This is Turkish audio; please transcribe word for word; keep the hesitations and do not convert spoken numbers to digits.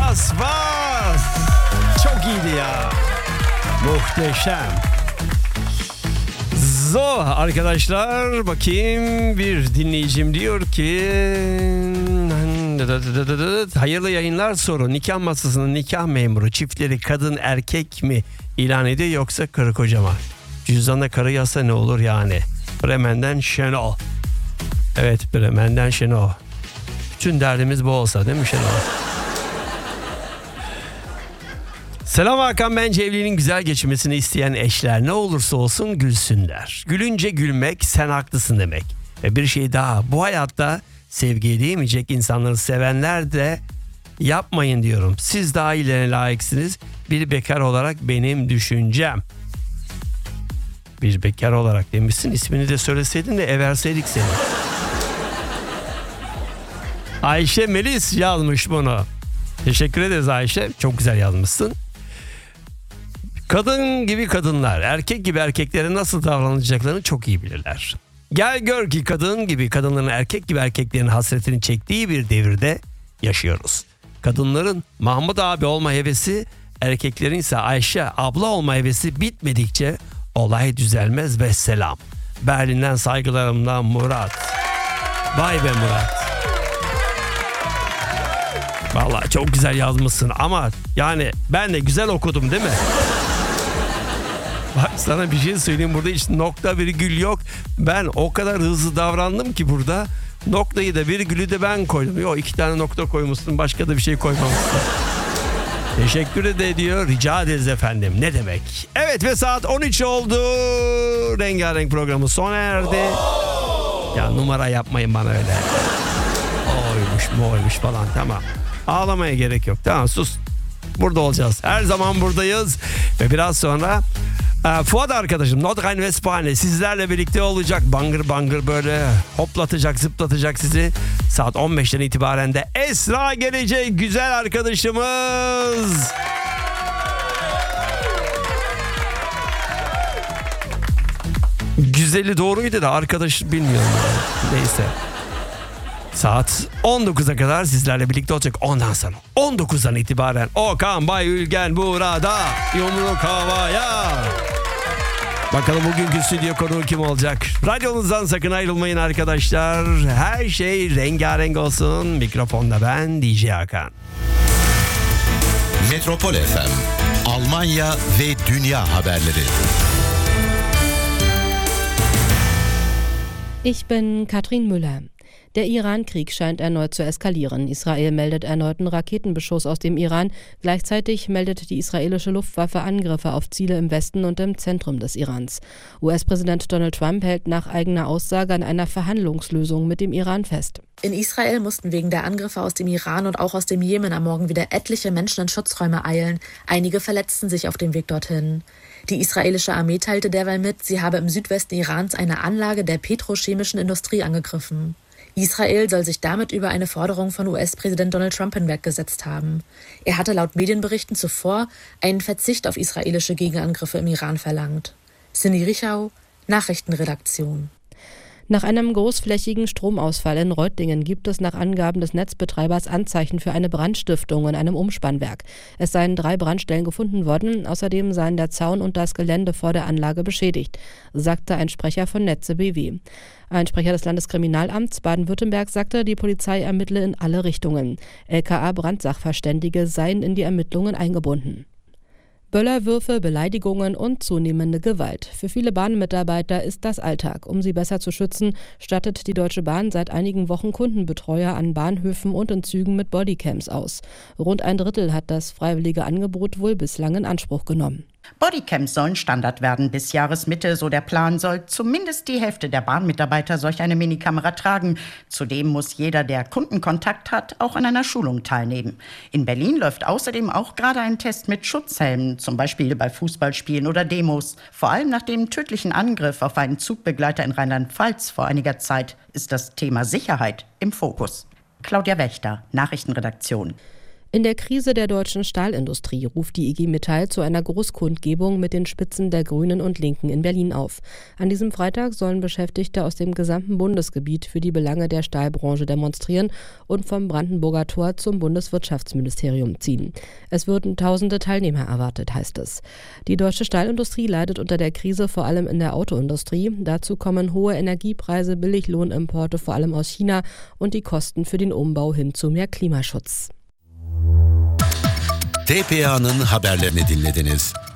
bas bas. Çok iyiydi ya. Muhteşem. So arkadaşlar, bakayım, bir dinleyicim diyor ki hayırlı yayınlar soru. Nikah masasının nikah memuru çiftleri kadın erkek mi ilan ediyor yoksa karı koca mı? Cüzdanda karı yazsa ne olur yani? Bremen'den Şenol. Evet, Bremen'den Şenol. Bütün derdimiz bu olsa değil mi Şenol? Selam Hakan, bence evliliğin güzel geçmesini isteyen eşler ne olursa olsun gülsünler. Gülünce gülmek sen haklısın demek. Ve bir şey daha, bu hayatta sevgi edemeyecek insanları sevenler de yapmayın diyorum. Siz daha iyilerine layıksınız. Bir bekar olarak benim düşüncem. Bir bekar olarak demişsin, ismini de söyleseydin de everseydik seni. Ayşe Melis yazmış bunu. Teşekkür ederiz Ayşe, çok güzel yazmışsın. Kadın gibi kadınlar, erkek gibi erkeklere nasıl davranacaklarını çok iyi bilirler. Gel gör ki kadın gibi kadınların erkek gibi erkeklerin hasretini çektiği bir devirde yaşıyoruz. Kadınların Mahmut abi olma hevesi, erkeklerin ise Ayşe abla olma hevesi bitmedikçe olay düzelmez ve selam. Berlin'den saygılarımla Murat. Vay be Murat. Vallahi çok güzel yazmışsın ama yani ben de güzel okudum değil mi? Bak sana bir şey söyleyeyim, burada hiç nokta virgül yok. Ben o kadar hızlı davrandım ki burada noktayı da virgülü de ben koydum. Yok, iki tane nokta koymuşsun, başka da bir şey koymamışsın. Teşekkür ediyor, rica ederiz efendim, ne demek. Evet ve saat on üç oldu. Rengarenk programı sona erdi. Ya numara yapmayın bana öyle. Oymuş mu oymuş falan, tamam. Ağlamaya gerek yok, tamam, sus. Burada olacağız, her zaman buradayız. Ve biraz sonra e, Fuat arkadaşım Nordrhein-Westfalen sizlerle birlikte olacak. Bangır bangır böyle hoplatacak, zıplatacak sizi. Saat on beşten itibaren de Esra gelecek, güzel arkadaşımız. Güzeli doğruydu da arkadaş bilmiyorum. Neyse. Saat on dokuza kadar sizlerle birlikte olacak. Ondan sonra on dokuzdan itibaren Okan Bayülgen burada. Yumruk havaya. Bakalım bugünkü stüdyo konuğu kim olacak? Radyonuzdan sakın ayrılmayın arkadaşlar. Her şey rengarenk olsun. Mikrofonda ben D J Hakan. Metropol F M, Almanya ve dünya haberleri. Ich bin Katrin Müller. Der Iran-Krieg scheint erneut zu eskalieren. Israel meldet erneuten Raketenbeschuss aus dem Iran. Gleichzeitig meldet die israelische Luftwaffe Angriffe auf Ziele im Westen und im Zentrum des Irans. U S-Präsident Donald Trump hält nach eigener Aussage an einer Verhandlungslösung mit dem Iran fest. In Israel mussten wegen der Angriffe aus dem Iran und auch aus dem Jemen am Morgen wieder etliche Menschen in Schutzräume eilen. Einige verletzten sich auf dem Weg dorthin. Die israelische Armee teilte derweil mit, sie habe im Südwesten Irans eine Anlage der petrochemischen Industrie angegriffen. Israel soll sich damit über eine Forderung von U S-Präsident Donald Trump hinweggesetzt haben. Er hatte laut Medienberichten zuvor einen Verzicht auf israelische Gegenangriffe im Iran verlangt. Cindy Richau, Nachrichtenredaktion. Nach einem großflächigen Stromausfall in Reutlingen gibt es nach Angaben des Netzbetreibers Anzeichen für eine Brandstiftung in einem Umspannwerk. Es seien drei Brandstellen gefunden worden, außerdem seien der Zaun und das Gelände vor der Anlage beschädigt, sagte ein Sprecher von Netze B W. Ein Sprecher des Landeskriminalamts Baden-Württemberg sagte, die Polizei ermittle in alle Richtungen. L K A-Brandsachverständige seien in die Ermittlungen eingebunden. Böllerwürfe, Beleidigungen und zunehmende Gewalt. Für viele Bahnmitarbeiter ist das Alltag. Um sie besser zu schützen, stattet die Deutsche Bahn seit einigen Wochen Kundenbetreuer an Bahnhöfen und in Zügen mit Bodycams aus. Rund ein Drittel hat das freiwillige Angebot wohl bislang in Anspruch genommen. Bodycams sollen Standard werden. Bis Jahresmitte, so der Plan, soll zumindest die Hälfte der Bahnmitarbeiter solch eine Minikamera tragen. Zudem muss jeder, der Kundenkontakt hat, auch an einer Schulung teilnehmen. In Berlin läuft außerdem auch gerade ein Test mit Schutzhelmen, zum Beispiel bei Fußballspielen oder Demos. Vor allem nach dem tödlichen Angriff auf einen Zugbegleiter in Rheinland-Pfalz vor einiger Zeit ist das Thema Sicherheit im Fokus. Claudia Wächter, Nachrichtenredaktion. In der Krise der deutschen Stahlindustrie ruft die I G Metall zu einer Großkundgebung mit den Spitzen der Grünen und Linken in Berlin auf. An diesem Freitag sollen Beschäftigte aus dem gesamten Bundesgebiet für die Belange der Stahlbranche demonstrieren und vom Brandenburger Tor zum Bundeswirtschaftsministerium ziehen. Es würden tausende Teilnehmer erwartet, heißt es. Die deutsche Stahlindustrie leidet unter der Krise vor allem in der Autoindustrie. Dazu kommen hohe Energiepreise, Billiglohnimporte vor allem aus China und die Kosten für den Umbau hin zu mehr Klimaschutz. T P A'nın haberlerini dinlediniz.